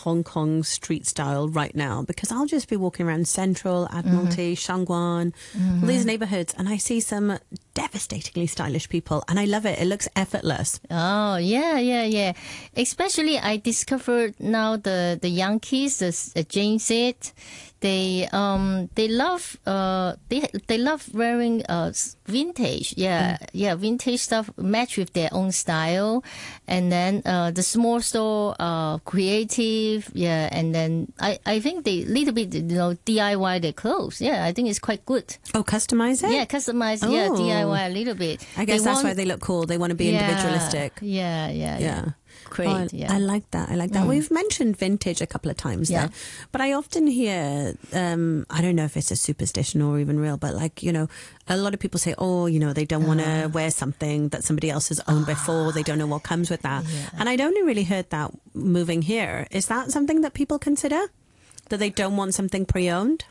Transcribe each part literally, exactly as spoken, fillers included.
Hong Kong street style right now, because I'll just be walking around Central, Admiralty, mm-hmm. Shangguan, mm-hmm. all these neighborhoods, and I see some devastatingly stylish people, and I love it. It looks effortless. Oh, yeah, yeah, yeah. Especially I discovered now the, the young kids, as Jane said, they um they love uh they they love wearing uh vintage yeah mm. yeah vintage stuff match with their own style, and then uh the small store uh creative yeah and then I I think they little bit you know D I Y their clothes. Yeah, I think it's quite good. Oh, customize it. Yeah, customize. Oh. Yeah, D I Y a little bit. I guess they that's want, why they look cool. They want to be yeah, individualistic. Yeah, yeah, yeah. yeah. Great, oh, I, yeah. I like that. I like that. Mm. We've mentioned vintage a couple of times yeah. there, but I often hear, um, I don't know if it's a superstition or even real, but like, you know, a lot of people say, oh, you know, they don't uh. want to wear something that somebody else has owned uh. before. They don't know what comes with that. Yeah. And I'd only really heard that moving here. Is that something that people consider? That they don't want something pre-owned?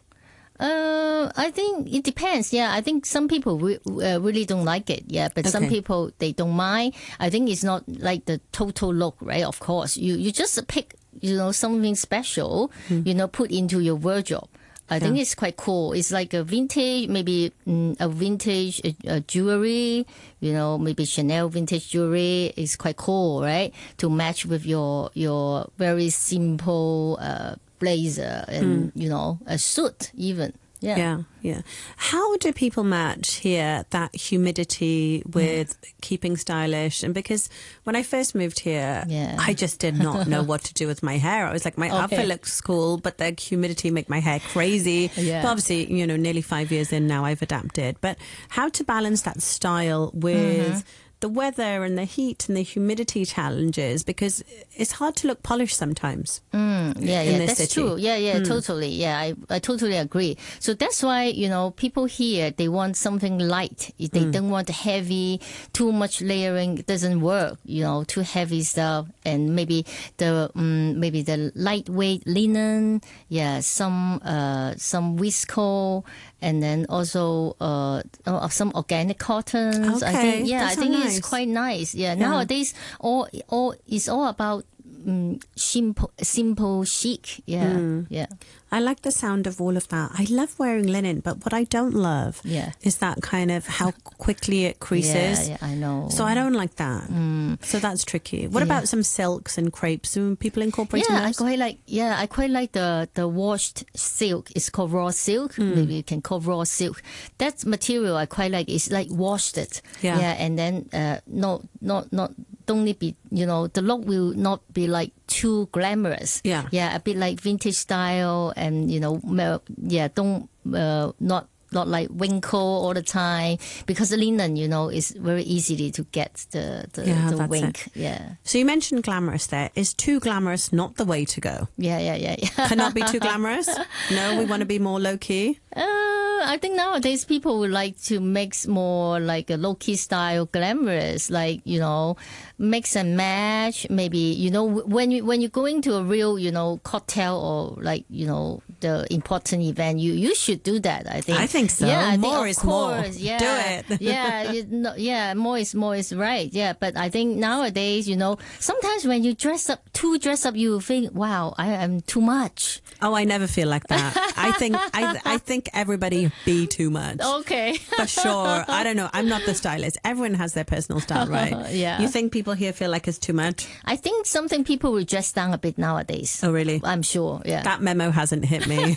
Uh, I think it depends. Yeah, I think some people re- uh, really don't like it. Yeah, but okay. some people they don't mind. I think it's not like the total look, right? Of course, you you just pick you know something special, mm. you know, put into your wardrobe. I yeah. think it's quite cool. It's like a vintage, maybe mm, a vintage uh, uh, jewelry. You know, maybe Chanel vintage jewelry is quite cool, right? To match with your your very simple. Uh, blazer and, mm. you know, a suit even. Yeah. Yeah, yeah. How do people match here that humidity with yeah. keeping stylish? And because when I first moved here, yeah. I just did not know what to do with my hair. I was like, my okay. outfit looks cool, but the humidity make my hair crazy. Yeah. But obviously, you know, nearly five years in now, I've adapted. But how to balance that style with... Mm-hmm. the weather and the heat and the humidity challenges, because it's hard to look polished sometimes. Mm, yeah, in yeah, this that's city. true. Yeah, yeah, mm. totally. Yeah, I, I totally agree. So that's why, you know, people here, they want something light. They mm. don't want heavy, too much layering. It doesn't work, you know, too heavy stuff. And maybe the um, maybe the lightweight linen, yeah, some uh, some viscose, and then also uh, some organic cottons. Okay, I think, yeah, that's I think so nice. It's quite nice. Yeah, yeah. nowadays all all it's all about um, simple simple chic. Yeah, mm. yeah. I like the sound of all of that. I love wearing linen, but what I don't love yeah. is that kind of how quickly it creases. Yeah, yeah, I know. So I don't like that. Mm. So that's tricky. What yeah. about some silks and crepes? Do people incorporate yeah, those? I quite like. Yeah, I quite like the the washed silk. It's called raw silk. Mm. Maybe you can call raw silk. That material I quite like. It's like washed it. Yeah, yeah and then uh, not not not. Don't need be, you know, the look will not be like too glamorous. Yeah. Yeah, a bit like vintage style and, you know, yeah, don't, uh, not, not like wrinkle all the time, because the linen, you know, is very easily to get the, the, yeah, the wink. It. Yeah. So you mentioned glamorous there. Is too glamorous not the way to go? Yeah, yeah, yeah. yeah. Cannot be too glamorous? No, we want to be more low-key? Uh, I think nowadays people would like to mix more like a low-key style glamorous, like, you know, mix and match. Maybe, you know, when you when you're going to a real, you know, cocktail or like, you know, the important event, you you should do that. I think. I think so. Yeah, I more think, is course, more. Yeah, do it. yeah, you know, yeah, more is more is right. Yeah, but I think nowadays, you know, sometimes when you dress up, too dress up, you think, wow, I am too much. Oh, I never feel like that. I think I I think everybody be too much. Okay. For sure. I don't know. I'm not the stylist. Everyone has their personal style, right? Yeah. You think people here feel like it's too much? I think something people will dress down a bit nowadays. Oh, really? I'm sure, yeah. That memo hasn't hit me.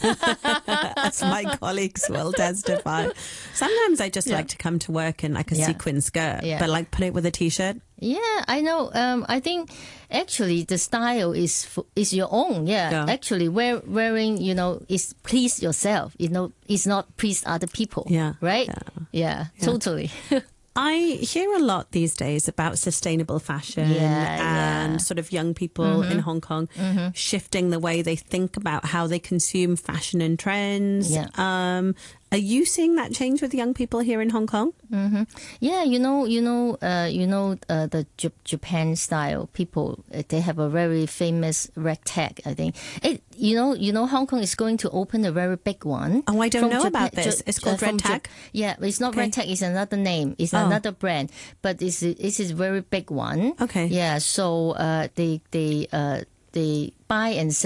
As my colleagues will testify. Sometimes I just yeah. like to come to work in like a yeah. sequin skirt, yeah. but like put it with a t-shirt. Yeah, I know. Um, I think actually the style is is your own. Yeah, yeah. Actually, wear, wearing, you know, is please yourself. You know, it's not please other people. Yeah. Right? Yeah, yeah, yeah. Totally. I hear a lot these days about sustainable fashion yeah, and yeah. sort of young people mm-hmm. in Hong Kong mm-hmm. shifting the way they think about how they consume fashion and trends. Yeah. Um, are you seeing that change with young people here in Hong Kong? Mm-hmm. Yeah, you know, you know, uh, you know, uh, the J- Japan style people. Uh, they have a very famous ragtag. I think it. You know, you know, Hong Kong is going to open a very big one. Oh, I don't know Japan, about this. It's called uh, ragtag. Yeah, it's not okay. ragtag. It's another name. It's oh. another brand, but it's it's a very big one. Okay. Yeah. So uh, they they uh, they buy and sell